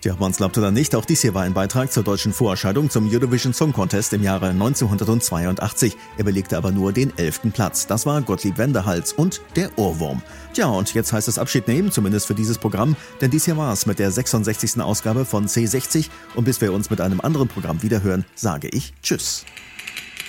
Ja, man es glaubt oder nicht, auch dies hier war ein Beitrag zur deutschen Vorentscheidung zum Eurovision Song Contest im Jahre 1982. Er belegte aber nur den 11. Platz. Das war Gottlieb Wendehals und der Ohrwurm. Tja, und jetzt heißt es Abschied nehmen, zumindest für dieses Programm, denn dies hier war es mit der 66. Ausgabe von C60. Und bis wir uns mit einem anderen Programm wiederhören, sage ich Tschüss.